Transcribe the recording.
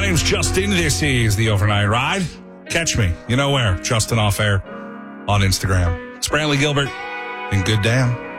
name's Justin. This is the Overnight Ride. Catch me, you know where, Justin Off Air on Instagram. It's Brantley Gilbert and good damn.